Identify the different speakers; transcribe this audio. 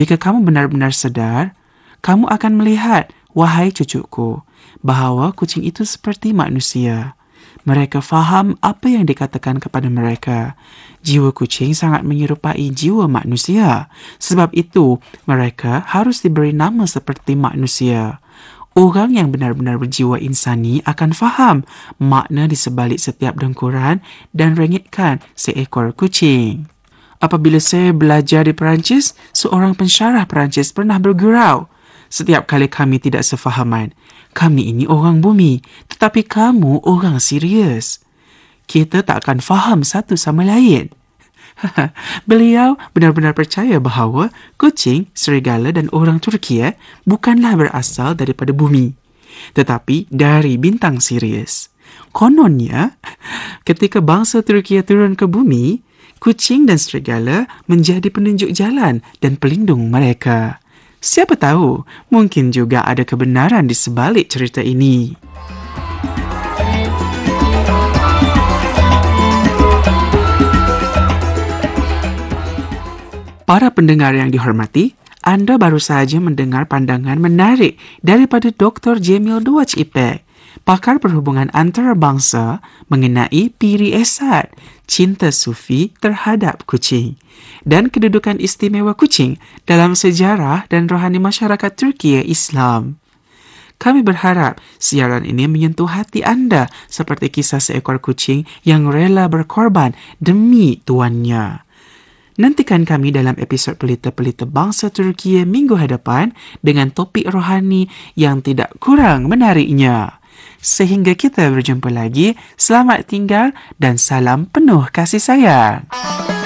Speaker 1: Jika kamu benar-benar sedar, kamu akan melihat, wahai cucuku, bahawa kucing itu seperti manusia. Mereka faham apa yang dikatakan kepada mereka. Jiwa kucing sangat menyerupai jiwa manusia. Sebab itu, mereka harus diberi nama seperti manusia. Orang yang benar-benar berjiwa insani akan faham makna di sebalik setiap dengkuran dan rengitkan seekor kucing. Apabila saya belajar di Perancis, seorang pensyarah Perancis pernah bergurau. Setiap kali kami tidak sefahaman, kami ini orang bumi, tetapi kamu orang serius. Kita tak akan faham satu sama lain. Beliau benar-benar percaya bahawa kucing, serigala dan orang Turki bukanlah berasal daripada bumi, tetapi dari bintang Sirius. Kononnya, ketika bangsa Turki turun ke bumi, kucing dan serigala menjadi penunjuk jalan dan pelindung mereka. Siapa tahu, mungkin juga ada kebenaran di sebalik cerita ini. Para pendengar yang dihormati, Anda baru saja mendengar pandangan menarik daripada Dr. Jamil Dwaj Ipek, pakar perhubungan antarabangsa mengenai Piri Esad, cinta sufi terhadap kucing, dan kedudukan istimewa kucing dalam sejarah dan rohani masyarakat Turki Islam. Kami berharap siaran ini menyentuh hati anda seperti kisah seekor kucing yang rela berkorban demi tuannya. Nantikan kami dalam episod Pelita-Pelita Bangsa Turki minggu hadapan dengan topik rohani yang tidak kurang menariknya. Sehingga kita berjumpa lagi, selamat tinggal dan salam penuh kasih sayang.